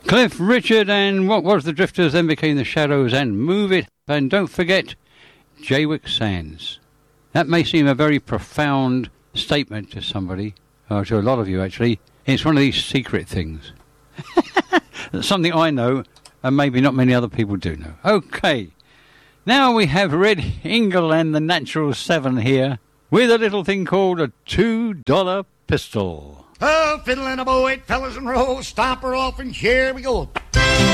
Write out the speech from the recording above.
Cliff Richard and What Was the Drifters then became the Shadows and Move It. And don't forget Jaywick Sands. That may seem a very profound statement to somebody, or to a lot of you actually. It's one of these secret things. Something I know and maybe not many other people do know. Okay, now we have Red Ingle and the Natural 7 here with a little thing called a $2 pistol. Oh, fiddle and a bow, 8 fellas in a row, stomp her off and here we go.